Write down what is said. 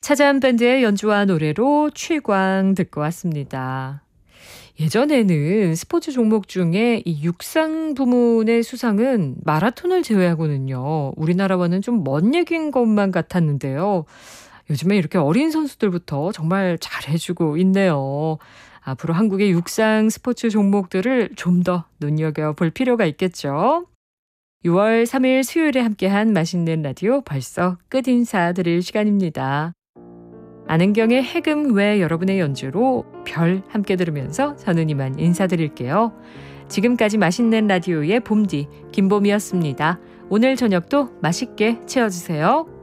차자한 밴드의 연주와 노래로 취광 듣고 왔습니다. 예전에는 스포츠 종목 중에 이 육상 부문의 수상은 마라톤을 제외하고는요, 우리나라와는 좀 먼 얘기인 것만 같았는데요. 요즘에 이렇게 어린 선수들부터 정말 잘해주고 있네요. 앞으로 한국의 육상 스포츠 종목들을 좀 더 눈여겨볼 필요가 있겠죠. 6월 3일 수요일에 함께한 맛있는 라디오 벌써 끝 인사드릴 시간입니다. 안은경의 해금 외 여러분의 연주로 별 함께 들으면서 저는 이만 인사드릴게요. 지금까지 맛있는 라디오의 봄디 김봄이었습니다. 오늘 저녁도 맛있게 채워주세요.